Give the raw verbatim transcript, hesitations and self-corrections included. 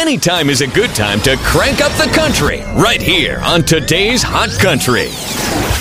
Anytime is a good time to crank up the country right here on today's Hot Country.